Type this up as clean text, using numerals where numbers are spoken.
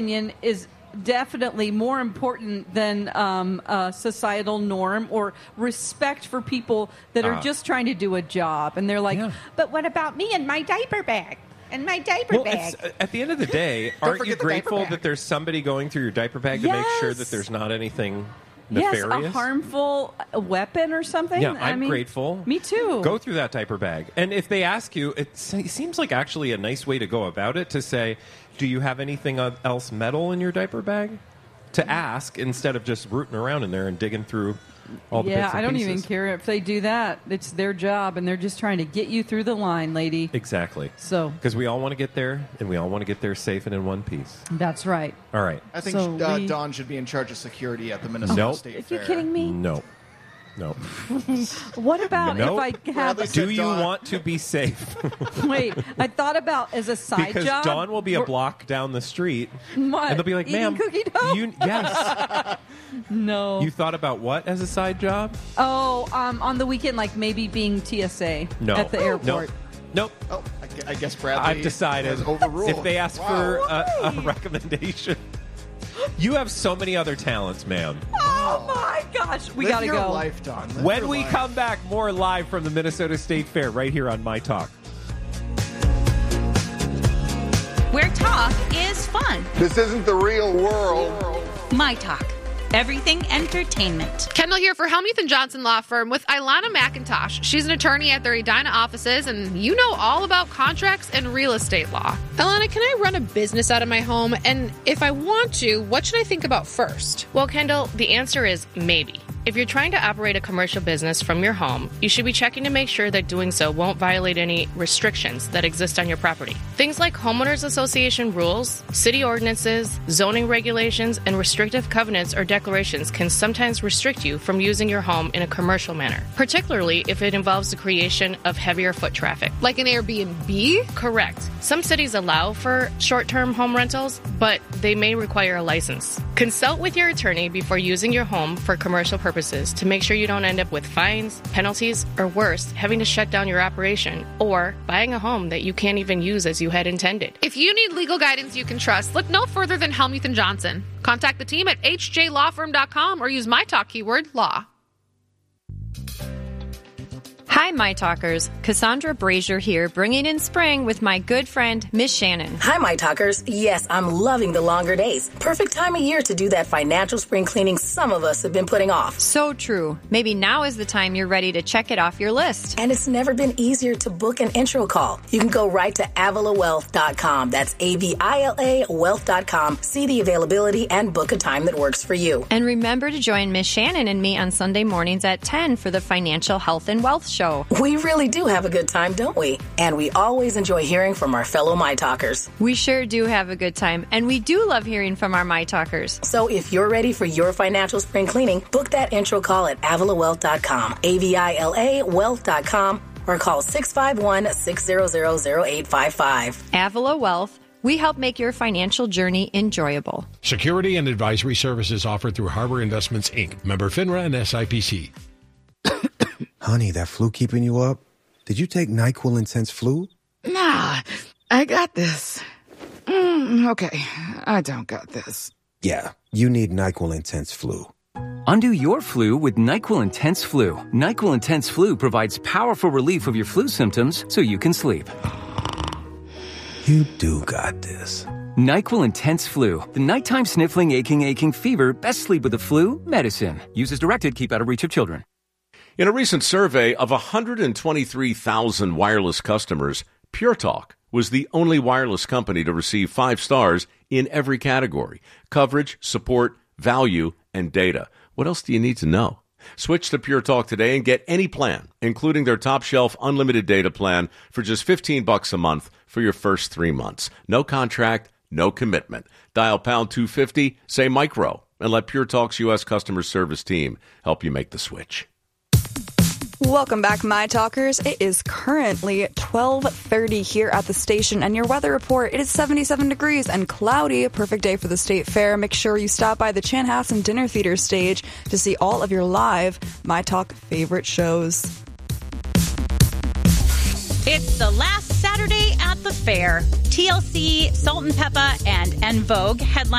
opinion is definitely more important than a societal norm or respect for people that are just trying to do a job. And they're like, but what about me and my diaper bag? And my diaper bag. At the end of the day, aren't you grateful that there's somebody going through your diaper bag to make sure that there's not anything nefarious? Yes, a harmful weapon or something. Yeah, I'm grateful. Me too. Go through that diaper bag. And if they ask you, it seems like actually a nice way to go about it to say, do you have anything else metal in your diaper bag? To ask instead of just rooting around in there and digging through all the bits and pieces. Yeah, I don't even care if they do that. It's their job, and they're just trying to get you through the line, lady. Exactly. So, because we all want to get there, and we all want to get there safe and in one piece. That's right. All right. I think Dawn should be in charge of security at the Minnesota State Fair. Are you kidding me? No. What about if I have... Do you want to be safe? Wait, I thought about as a side because job... Dawn will be a block down the street. What? And they'll be like, eating ma'am... cookie dough? Yes. No. You thought about what as a side job? Oh, on the weekend, like maybe being TSA at the airport. Nope. Oh, I guess Bradley I've decided has overruled. If they ask for a recommendation... You have so many other talents, ma'am. Oh, my gosh. We got to go. Live your life, Dawn. When we come back, more live from the Minnesota State Fair right here on My Talk. Where talk is fun. This isn't the real world. My Talk. Everything entertainment. Kendall here for Helmuth & Johnson Law Firm with Ilana McIntosh. She's an attorney at their Edina offices, and you know all about contracts and real estate law. Ilana, can I run a business out of my home? And if I want to, what should I think about first? Well, Kendall, the answer is maybe. If you're trying to operate a commercial business from your home, you should be checking to make sure that doing so won't violate any restrictions that exist on your property. Things like homeowners association rules, city ordinances, zoning regulations, and restrictive covenants or declarations can sometimes restrict you from using your home in a commercial manner, particularly if it involves the creation of heavier foot traffic. Like an Airbnb? Correct. Some cities allow for short-term home rentals, but they may require a license. Consult with your attorney before using your home for commercial purposes to make sure you don't end up with fines, penalties, or worse, having to shut down your operation or buying a home that you can't even use as you had intended. If you need legal guidance you can trust, look no further than Helmuth & Johnson. Contact the team at hjlawfirm.com or use my talk keyword law. Hi, My Talkers. Cassandra Brazier here, bringing in spring with my good friend, Miss Shannon. Hi, My Talkers. Yes, I'm loving the longer days. Perfect time of year to do that financial spring cleaning some of us have been putting off. So true. Maybe now is the time you're ready to check it off your list. And it's never been easier to book an intro call. You can go right to AvilaWealth.com. That's AVILA Wealth.com. See the availability and book a time that works for you. And remember to join Miss Shannon and me on Sunday mornings at 10 for the Financial Health and Wealth Show. We really do have a good time, don't we? And we always enjoy hearing from our fellow My Talkers. We sure do have a good time, and we do love hearing from our My Talkers. So if you're ready for your financial spring cleaning, book that intro call at AvilaWealth.com, AVILA Wealth.com, or call 651-600-0855. Avila Wealth. We help make your financial journey enjoyable. Security and advisory services offered through Harbor Investments, Inc., member FINRA and SIPC. Honey, that flu keeping you up? Did you take NyQuil Intense Flu? Nah, I got this. Okay, I don't got this. Yeah, you need NyQuil Intense Flu. Undo your flu with NyQuil Intense Flu. NyQuil Intense Flu provides powerful relief of your flu symptoms so you can sleep. You do got this. NyQuil Intense Flu. The nighttime sniffling, aching fever. Best sleep with the flu medicine. Use as directed. Keep out of reach of children. In a recent survey of 123,000 wireless customers, Pure Talk was the only wireless company to receive 5 stars in every category: coverage, support, value, and data. What else do you need to know? Switch to Pure Talk today and get any plan, including their top shelf unlimited data plan, for just $15 a month for your first 3 months. No contract, no commitment. Dial pound 250, say micro, and let Pure Talk's U.S. customer service team help you make the switch. Welcome back, My Talkers. It is currently 12:30 here at the station, and your weather report, it is 77 degrees and cloudy. A perfect day for the State Fair. Make sure you stop by the Chanhassen Dinner Theater stage to see all of your live My Talk favorite shows. It's the last Saturday Saturday at the fair. TLC, Salt and Peppa, and En Vogue headline